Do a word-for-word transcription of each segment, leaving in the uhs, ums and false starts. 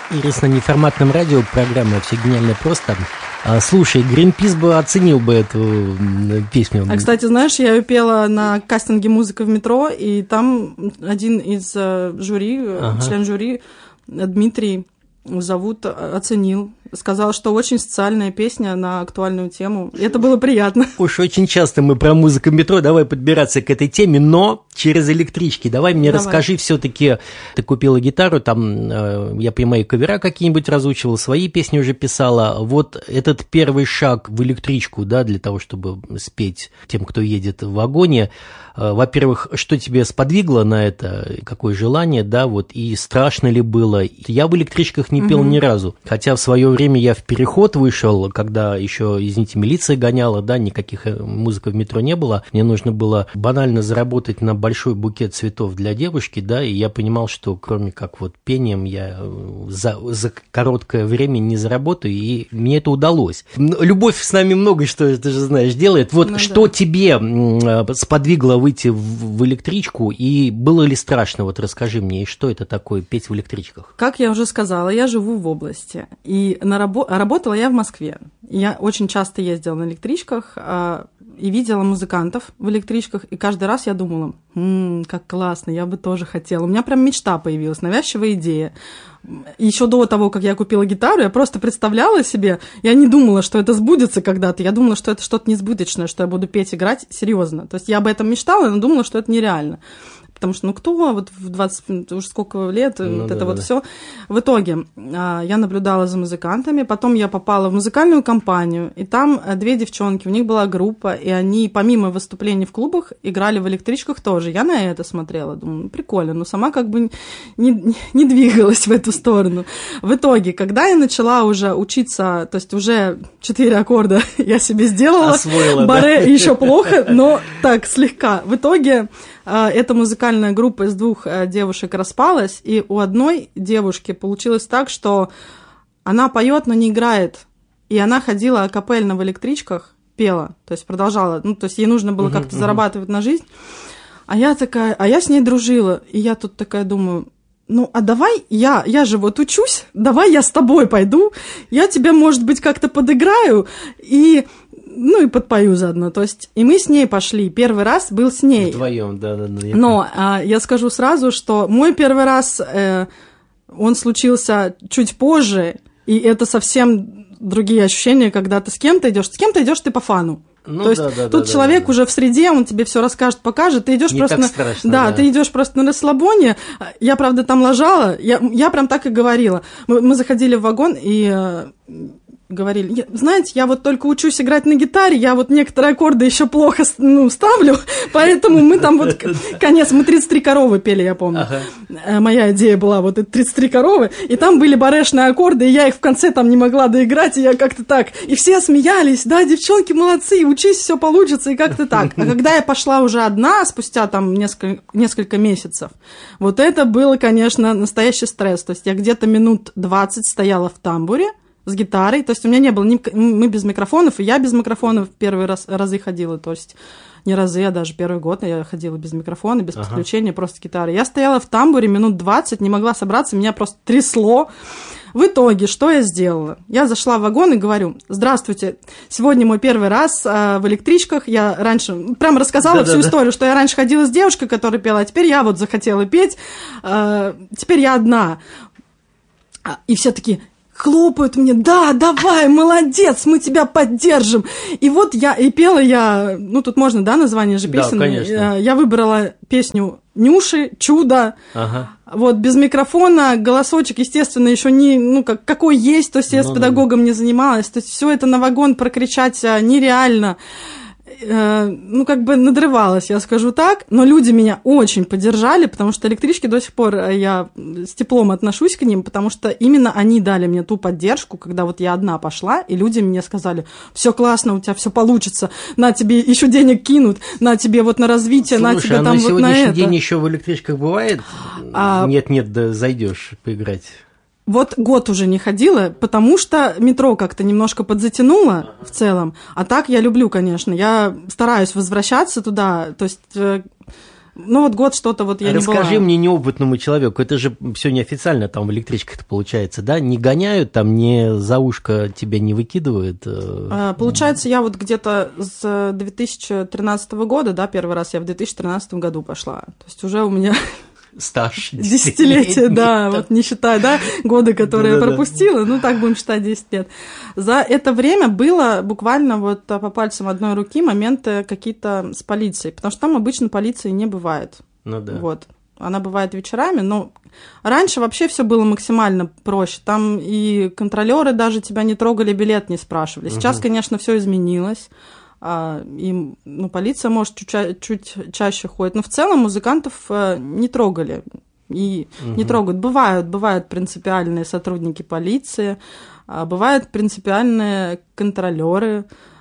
Ирис на неформатном радио, программа «Все гениально просто». А, слушай, Гринпис бы оценил бы эту песню. А, кстати, знаешь, я ее пела на кастинге «Музыка в метро», и там один из жюри, ага. член жюри, Дмитрий зовут, оценил. Сказал, что очень социальная песня на актуальную тему. И это было приятно. Уж очень часто мы про музыку в метро, давай подбираться к этой теме, но через электрички. Давай мне давай. Расскажи все-таки, ты купила гитару, там, э, я понимаю, кавера какие-нибудь разучивала, свои песни уже писала. Вот этот первый шаг в электричку, да, для того, чтобы спеть тем, кто едет в вагоне. Э, во-первых, что тебе сподвигло на это, какое желание, да, вот, и страшно ли было? Я в электричках не пел угу. ни разу, хотя в свое время я в переход вышел, когда еще, извините, милиция гоняла, да, никаких музыки в метро не было. Мне нужно было банально заработать на большой букет цветов для девушки, да, и я понимал, что кроме как вот пением я за, за короткое время не заработаю, и мне это удалось. Любовь с нами много что, ты же знаешь, делает. Вот ну, что да. тебе сподвигло выйти в, в электричку, и было ли страшно? Вот расскажи мне, и что это такое петь в электричках? Как я уже сказала, я живу в области, и на рабо- работала я в Москве. Я очень часто ездила на электричках а, и видела музыкантов в электричках, и каждый раз я думала, м-м, как классно, я бы тоже хотела. У меня прям мечта появилась, навязчивая идея. Еще до того, как я купила гитару, я просто представляла себе, я не думала, что это сбудется когда-то, я думала, что это что-то несбыточное, что я буду петь, играть серьезно. То есть я об этом мечтала, но думала, что это нереально. Потому что, ну, кто вот в двадцать, уже сколько лет, ну, вот да, это да, вот да. все. В итоге а, я наблюдала за музыкантами, потом я попала в музыкальную компанию, и там две девчонки, у них была группа, и они помимо выступлений в клубах играли в электричках тоже. Я на это смотрела, думаю, ну, прикольно, но сама как бы не, не двигалась в эту сторону. В итоге, когда я начала уже учиться, то есть уже четыре аккорда я себе сделала, освоила, баре да? еще плохо, но так, слегка. В итоге эта музыкальная группа из двух девушек распалась, и у одной девушки получилось так, что она поет, но не играет, и она ходила акапельно в электричках, пела, то есть продолжала, ну, то есть ей нужно было uh-huh, как-то uh-huh. зарабатывать на жизнь, а я такая, а я с ней дружила, и я тут такая думаю, ну, а давай я, я же вот учусь, давай я с тобой пойду, я тебе, может быть, как-то подыграю, и... Ну, и подпою заодно. То есть, и мы с ней пошли. Первый раз был с ней. Вдвоем, да, да, да. Но а, я скажу сразу, что мой первый раз, э, он случился чуть позже, и это совсем другие ощущения, когда ты с кем-то идешь. С кем-то идешь ты по фану. Ну, то есть да, да, тут да, человек да, да. уже в среде, он тебе все расскажет, покажет, ты идешь просто на... страшно, да, да, ты идешь просто на расслабоне. Я, правда, там лажала, я, я прям так и говорила. Мы, мы заходили в вагон и э, говорили, знаете, я вот только учусь играть на гитаре, я вот некоторые аккорды еще плохо ну, ставлю, поэтому мы там вот конец, мы тридцать три коровы пели, я помню. Ага. Моя идея была вот это тридцать три коровы, и там были барешные аккорды, и я их в конце там не могла доиграть, и я как-то так, и все смеялись, да, девчонки молодцы, учись, все получится, и как-то так. А когда я пошла уже одна, спустя там несколько, несколько месяцев, вот это было, конечно, настоящий стресс, то есть я где-то минут двадцать стояла в тамбуре, с гитарой, то есть у меня не было, ни, мы без микрофонов, и я без микрофонов первые раз, разы ходила, то есть не разы, а даже первый год я ходила без микрофона, без ага. подключения, просто гитары. Я стояла в тамбуре минут двадцать, не могла собраться, меня просто трясло. В итоге, что я сделала? Я зашла в вагон и говорю, здравствуйте, сегодня мой первый раз э, в электричках, я раньше, прям рассказала да, всю да, историю, да. что я раньше ходила с девушкой, которая пела, а теперь я вот захотела петь, э, теперь я одна. И все такие... хлопают мне, да, давай, молодец, мы тебя поддержим. И вот я, и пела я, ну, тут можно, да, название же песен? Да, конечно. Я выбрала песню Нюши, «Чудо». Ага. Вот, без микрофона, голосочек, естественно, еще не, ну, как, какой есть, то есть я ну, с педагогом да. не занималась, то есть все это на вагон прокричать нереально. Ну, как бы надрывалась, я скажу так, но люди меня очень поддержали, потому что электрички до сих пор я с теплом отношусь к ним, потому что именно они дали мне ту поддержку, когда вот я одна пошла, и люди мне сказали, все классно, у тебя все получится, на тебе еще денег кинут, на тебе вот на развитие, слушай, на тебе а там на вот на это. сегодняшний день еще в электричках бывает? А... Нет-нет, да зайдешь поиграть. Вот год уже не ходила, потому что метро как-то немножко подзатянуло в целом. А так я люблю, конечно. Я стараюсь возвращаться туда. То есть Ну, вот год что-то вот я Расскажи не была. Расскажи мне, неопытному человеку, это же все неофициально там в электричках-то получается, да? Не гоняют, там не за ушко тебя не выкидывают? Получается, я вот где-то с две тысячи тринадцатого года, да, первый раз я в две тысячи тринадцатом году пошла. То есть уже у меня... Стаж. Десятилетие, да, вот не считая, да, годы, которые я пропустила, ну, так будем считать десять лет. За это время было буквально вот по пальцам одной руки моменты какие-то с полицией, потому что там обычно полиции не бывает. Ну да. Вот. Она бывает вечерами, но раньше вообще все было максимально проще. Там и контролеры даже тебя не трогали, билет не спрашивали. Сейчас, угу. конечно, все изменилось. И, ну, полиция, может, чуть, чуть чаще ходит, но в целом музыкантов не трогали и угу. не трогают. Бывают, бывают принципиальные сотрудники полиции, бывают принципиальные контролеры,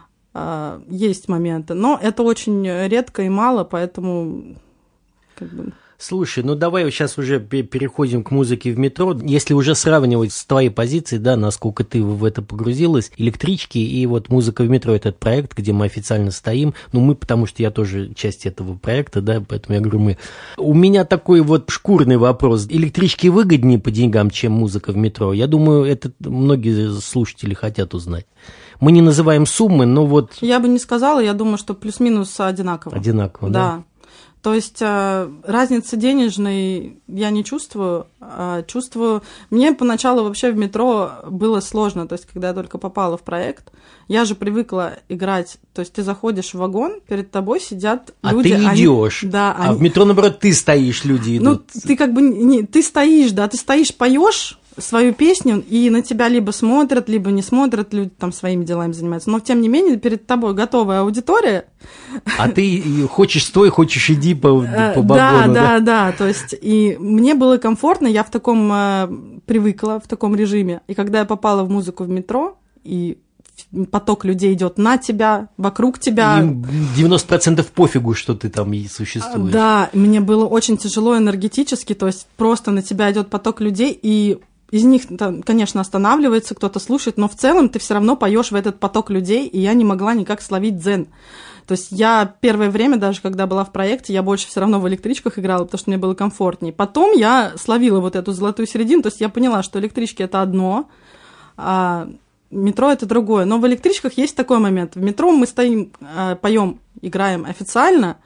есть моменты, но это очень редко и мало, поэтому как бы... Слушай, ну давай сейчас уже переходим к музыке в метро. Если уже сравнивать с твоей позицией, да, насколько ты в это погрузилась, электрички и вот музыка в метро, этот проект, где мы официально стоим, ну мы, потому что я тоже часть этого проекта, да, поэтому я говорю мы. У меня такой вот шкурный вопрос. Электрички выгоднее по деньгам, чем музыка в метро? Я думаю, это многие слушатели хотят узнать. Мы не называем суммы, но вот... Я бы не сказала, я думаю, что плюс-минус одинаково. Одинаково, да? Да. То есть разницы денежной я не чувствую, а чувствую... Мне поначалу вообще в метро было сложно, то есть когда я только попала в проект, я же привыкла играть, то есть ты заходишь в вагон, перед тобой сидят люди... А ты идешь, они... да, а они... в метро, наоборот, ты стоишь, люди идут. Ну, ты как бы... Не... Ты стоишь, да, ты стоишь, поешь свою песню, и на тебя либо смотрят, либо не смотрят, люди там своими делами занимаются. Но, тем не менее, перед тобой готовая аудитория. А ты хочешь стой, хочешь иди по, по вагону. Да, да, да. То есть, и мне было комфортно, я в таком э, привыкла, в таком режиме. И когда я попала в музыку в метро, и поток людей идет на тебя, вокруг тебя. Им девяносто процентов пофигу, что ты там и существуешь. Да, мне было очень тяжело энергетически, то есть просто на тебя идет поток людей, и из них, конечно, останавливается, кто-то слушает, но в целом ты все равно поешь в этот поток людей, и я не могла никак словить дзен. То есть я первое время, даже когда была в проекте, я больше все равно в электричках играла, потому что мне было комфортнее. Потом я словила вот эту золотую середину, то есть я поняла, что электрички – это одно, а метро – это другое. Но в электричках есть такой момент. В метро мы стоим, поем, играем официально,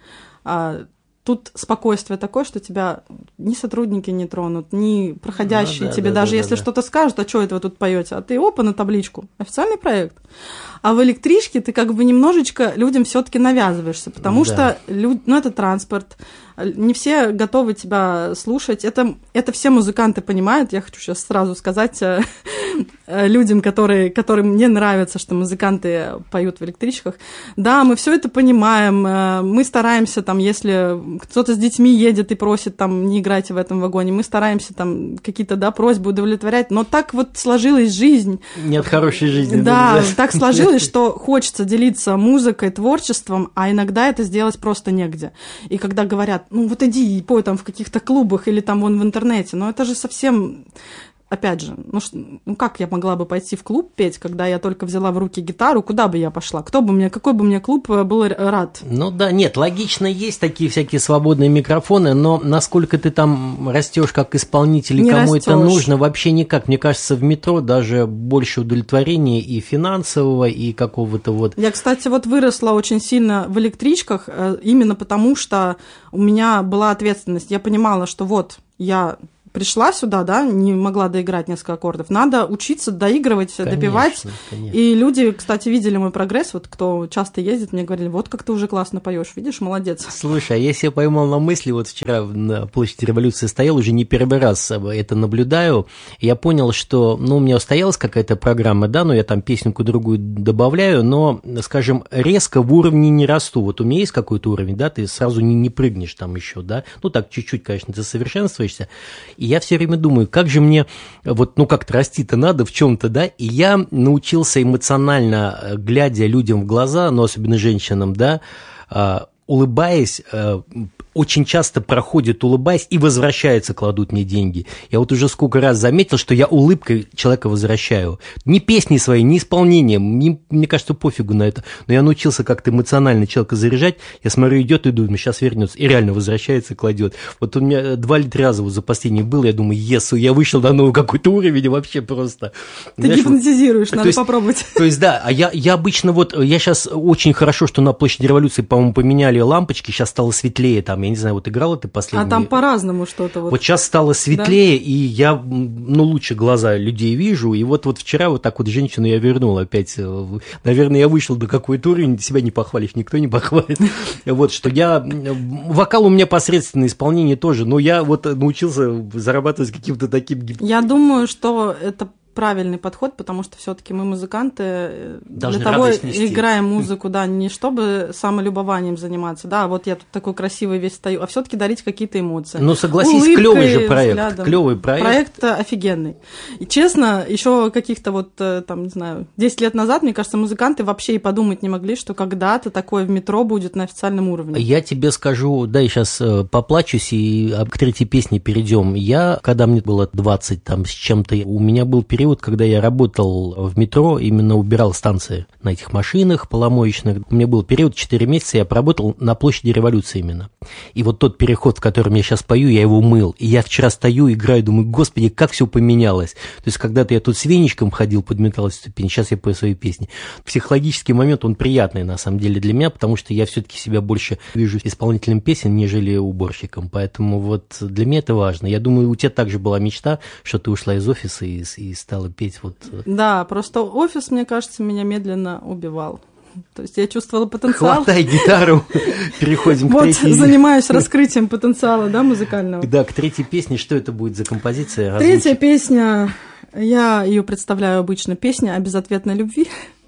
тут спокойствие такое, что тебя ни сотрудники не тронут, ни проходящие ну, да, тебе, да, даже да, если да. что-то скажут, а что это вы тут поете, а ты опа на табличку, официальный проект. А в электричке ты как бы немножечко людям все-таки навязываешься, потому да. что люд... ну, это транспорт, не все готовы тебя слушать. Это, это все музыканты понимают. Я хочу сейчас сразу сказать людям, которые, которым не нравится, что музыканты поют в электричках. Да, мы все это понимаем. Мы стараемся, там, если кто-то с детьми едет и просит, там, не играйте в этом вагоне, мы стараемся там какие-то, да, просьбы удовлетворять. Но так вот сложилась жизнь. Нет хорошей жизни. Да, так сложилось, что хочется делиться музыкой, творчеством, а иногда это сделать просто негде. И когда говорят, ну вот иди и пой там в каких-то клубах или там вон в интернете, но это же совсем... Опять же, ну, ну как я могла бы пойти в клуб петь, когда я только взяла в руки гитару, куда бы я пошла? Кто бы мне, какой бы мне клуб был рад? Ну да, нет, логично, есть такие всякие свободные микрофоны, но насколько ты там растешь как исполнитель, не кому растёшь. Это нужно, вообще никак. Мне кажется, в метро даже больше удовлетворения и финансового, и какого-то вот... Я, кстати, вот выросла очень сильно в электричках, именно потому что у меня была ответственность. Я понимала, что вот я... пришла сюда, да, не могла доиграть несколько аккордов. Надо учиться доигрывать, конечно, допевать. Конечно. И люди, кстати, видели мой прогресс. Вот кто часто ездит, мне говорили, вот как ты уже классно поешь, видишь, молодец. Слушай, а я себя поймал на мысли, вот вчера на площади Революции стоял, уже не первый раз это наблюдаю, и я понял, что, ну, у меня устоялась какая-то программа, да, но я там песенку другую добавляю, но, скажем, резко в уровне не расту. Вот у меня есть какой-то уровень, да, ты сразу не, не прыгнешь там еще, да, ну, так чуть-чуть, конечно, ты совершенствуешься. И я все время думаю, как же мне вот, ну, как-то расти-то надо в чем-то, да, и я научился эмоционально, глядя людям в глаза, но особенно женщинам, да, улыбаясь, очень часто проходит, улыбаясь, и возвращается, кладут мне деньги. Я вот уже сколько раз заметил, что я улыбкой человека возвращаю. Ни песни свои, ни исполнением, ни, мне кажется, пофигу на это. Но я научился как-то эмоционально человека заряжать. Я смотрю, идет и думаю, сейчас вернется. И реально возвращается, кладет. Вот у меня два или три раза вот за последний был, я думаю, есу, я вышел на новый какой-то уровень вообще просто. Ты знаешь, гипнотизируешь, вот, надо то есть, попробовать. То есть, да, а я, я обычно вот, я сейчас очень хорошо, что на площади Революции, по-моему, поменяли лампочки, сейчас стало светлее там, я не знаю, вот играла ты последний. А там по-разному что-то. Вот, вот сейчас стало светлее, да? И я, ну, лучше глаза людей вижу, и вот, вот вчера вот так вот женщину я вернул опять. Наверное, я вышел до какой-то уровень, себя не похвалишь, никто не похвалит. Вот, что я, вокал у меня посредственное, исполнение тоже, но я вот научился зарабатывать каким-то таким... Я думаю, что это правильный подход, потому что все-таки мы музыканты, должны для того играем музыку, да, не чтобы самолюбованием заниматься, да, вот я тут такой красивый весь стою, а все-таки дарить какие-то эмоции. Ну, согласись, клевый же проект, клевый проект. Проект офигенный. И честно, еще каких-то вот, там, не знаю, десять лет назад, мне кажется, музыканты вообще и подумать не могли, что когда-то такое в метро будет на официальном уровне. Я тебе скажу, да, я сейчас поплачусь и к третьей песне перейдем. Я, когда мне было двадцать там с чем-то, у меня был период, когда я работал в метро, именно убирал станции на этих машинах поломоечных. У меня был период четыре месяца, я проработал на площади Революции именно. И вот тот переход, в котором я сейчас пою, я его мыл. И я вчера стою, играю, думаю, господи, как все поменялось. То есть когда-то я тут с веничком ходил, подметал ступени, сейчас я пою свои песни. Психологический момент, он приятный на самом деле для меня, потому что я все-таки себя больше вижу исполнителем песен, нежели уборщиком. Поэтому вот для меня это важно. Я думаю, у тебя также была мечта, что ты ушла из офиса и, и стала петь вот... Да, просто офис, мне кажется, меня медленно убивал. То есть я чувствовала потенциал. Хватай гитару, переходим к третьей. Вот, занимаюсь раскрытием потенциала, да, музыкального. Да, к третьей песне. Что это будет за композиция? Третья песня, я ее представляю обычно, песня о безответной любви.